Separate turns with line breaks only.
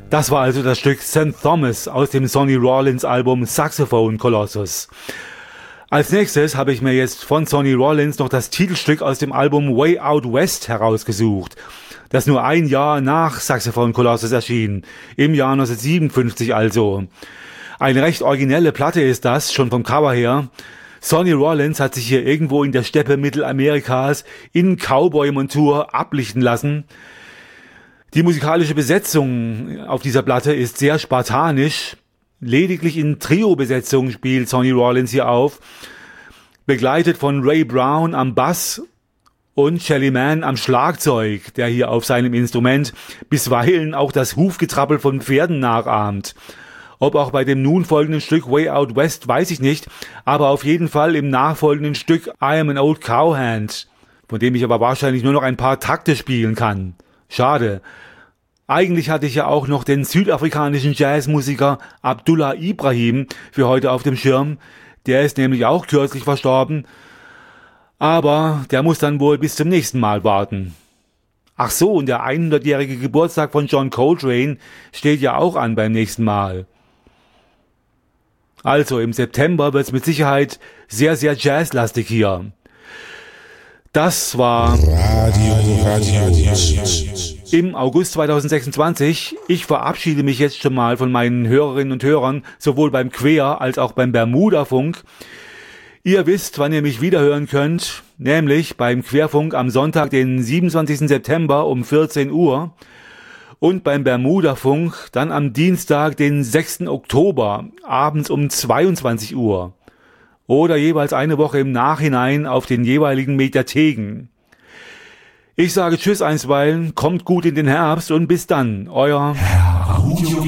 Das war also das Stück St. Thomas aus dem Sonny Rollins Album Saxophone Colossus. Als nächstes habe ich mir jetzt von Sonny Rollins noch das Titelstück aus dem Album Way Out West herausgesucht, das nur ein Jahr nach Saxophone Colossus erschien, im Jahr 1957 also. Eine recht originelle Platte ist das, schon vom Cover her. Sonny Rollins hat sich hier irgendwo in der Steppe Mittelamerikas in Cowboy-Montur ablichten lassen. Die musikalische Besetzung auf dieser Platte ist sehr spartanisch. Lediglich in Trio-Besetzung spielt Sonny Rollins hier auf, begleitet von Ray Brown am Bass und Shelly Manne am Schlagzeug, der hier auf seinem Instrument bisweilen auch das Hufgetrappel von Pferden nachahmt. Ob auch bei dem nun folgenden Stück Way Out West, weiß ich nicht, aber auf jeden Fall im nachfolgenden Stück I Am an Old Cowhand, von dem ich aber wahrscheinlich nur noch ein paar Takte spielen kann. Schade. Eigentlich hatte ich ja auch noch den südafrikanischen Jazzmusiker Abdullah Ibrahim für heute auf dem Schirm. Der ist nämlich auch kürzlich verstorben. Aber der muss dann wohl bis zum nächsten Mal warten. Ach so, und der 100-jährige Geburtstag von John Coltrane steht ja auch an beim nächsten Mal. Also im September wird es mit Sicherheit sehr, sehr jazzlastig hier. Das war Radio im August 2026. Ich verabschiede mich jetzt schon mal von meinen Hörerinnen und Hörern, sowohl beim Quer- als auch beim Bermuda-Funk. Ihr wisst, wann ihr mich wiederhören könnt, nämlich beim Querfunk am Sonntag, den 27. September um 14 Uhr und beim Bermuda-Funk dann am Dienstag, den 6. Oktober, abends um 22 Uhr. Oder jeweils eine Woche im Nachhinein auf den jeweiligen Mediatheken. Ich sage Tschüss einstweilen, kommt gut in den Herbst und bis dann, euer